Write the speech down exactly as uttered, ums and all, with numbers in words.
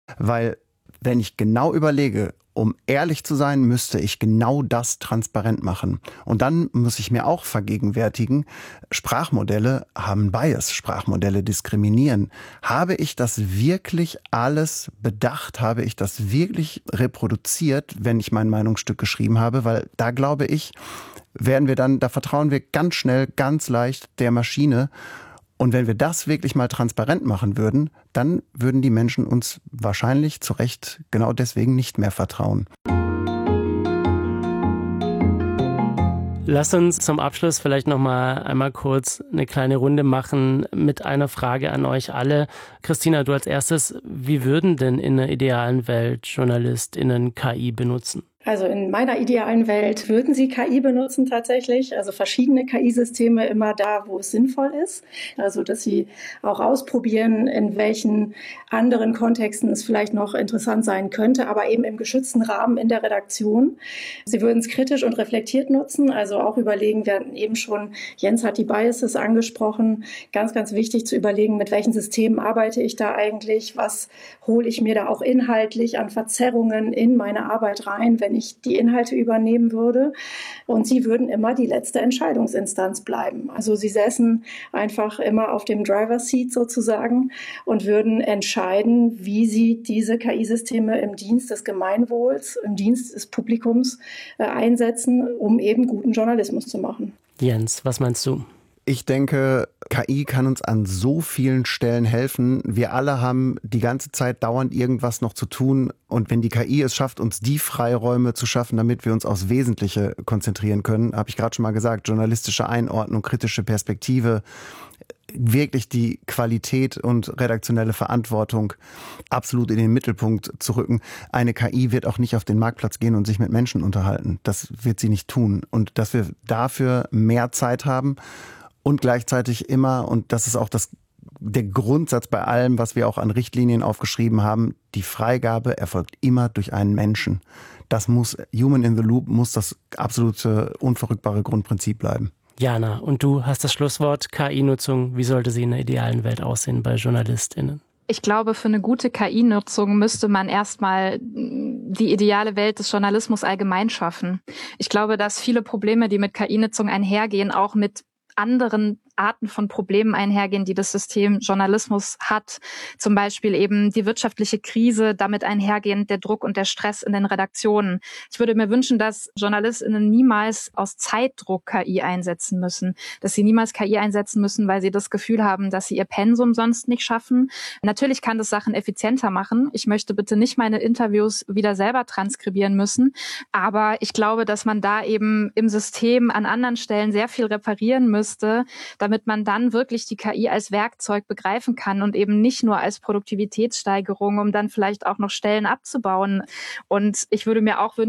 Weil wenn ich genau überlege, um ehrlich zu sein, müsste ich genau das transparent machen. Und dann muss ich mir auch vergegenwärtigen, Sprachmodelle haben Bias, Sprachmodelle diskriminieren. Habe ich das wirklich alles bedacht? Habe ich das wirklich reproduziert, wenn ich mein Meinungsstück geschrieben habe? Weil da glaube ich, werden wir dann, da vertrauen wir ganz schnell, ganz leicht der Maschine. Und wenn wir das wirklich mal transparent machen würden, dann würden die Menschen uns wahrscheinlich zu Recht genau deswegen nicht mehr vertrauen. Lass uns zum Abschluss vielleicht noch mal einmal kurz eine kleine Runde machen mit einer Frage an euch alle. Christina, du als erstes, wie würden denn in einer idealen Welt JournalistInnen K I benutzen? Also in meiner idealen Welt würden Sie K I benutzen tatsächlich, also verschiedene K I-Systeme immer da, wo es sinnvoll ist. Also dass Sie auch ausprobieren, in welchen anderen Kontexten es vielleicht noch interessant sein könnte, aber eben im geschützten Rahmen in der Redaktion. Sie würden es kritisch und reflektiert nutzen, also auch überlegen, wir hatten eben schon, Jens hat die Biases angesprochen, ganz, ganz wichtig zu überlegen, mit welchen Systemen arbeite ich da eigentlich, was hole ich mir da auch inhaltlich an Verzerrungen in meine Arbeit rein, wenn ich die Inhalte übernehmen würde. Und sie würden immer die letzte Entscheidungsinstanz bleiben. Also sie säßen einfach immer auf dem Driver's Seat sozusagen und würden entscheiden, wie sie diese K I-Systeme im Dienst des Gemeinwohls, im Dienst des Publikums äh, einsetzen, um eben guten Journalismus zu machen. Jens, was meinst du? Ich denke, K I kann uns an so vielen Stellen helfen. Wir alle haben die ganze Zeit dauernd irgendwas noch zu tun. Und wenn die K I es schafft, uns die Freiräume zu schaffen, damit wir uns aufs Wesentliche konzentrieren können, habe ich gerade schon mal gesagt, journalistische Einordnung, kritische Perspektive, wirklich die Qualität und redaktionelle Verantwortung absolut in den Mittelpunkt zu rücken. Eine K I wird auch nicht auf den Marktplatz gehen und sich mit Menschen unterhalten. Das wird sie nicht tun. Und dass wir dafür mehr Zeit haben und gleichzeitig immer, und das ist auch das, der Grundsatz bei allem, was wir auch an Richtlinien aufgeschrieben haben, die Freigabe erfolgt immer durch einen Menschen. Das muss, Human in the Loop, muss das absolute, unverrückbare Grundprinzip bleiben. Jana, und du hast das Schlusswort, K I-Nutzung. Wie sollte sie in der idealen Welt aussehen bei JournalistInnen? Ich glaube, für eine gute K I-Nutzung müsste man erstmal die ideale Welt des Journalismus allgemein schaffen. Ich glaube, dass viele Probleme, die mit K I-Nutzung einhergehen, auch mit anderen Arten von Problemen einhergehen, die das System Journalismus hat. Zum Beispiel eben die wirtschaftliche Krise, damit einhergehend der Druck und der Stress in den Redaktionen. Ich würde mir wünschen, dass JournalistInnen niemals aus Zeitdruck K I einsetzen müssen, dass sie niemals K I einsetzen müssen, weil sie das Gefühl haben, dass sie ihr Pensum sonst nicht schaffen. Natürlich kann das Sachen effizienter machen. Ich möchte bitte nicht meine Interviews wieder selber transkribieren müssen, aber ich glaube, dass man da eben im System an anderen Stellen sehr viel reparieren müsste, damit man dann wirklich die K I als Werkzeug begreifen kann und eben nicht nur als Produktivitätssteigerung, um dann vielleicht auch noch Stellen abzubauen. Und ich würde mir auch wünschen,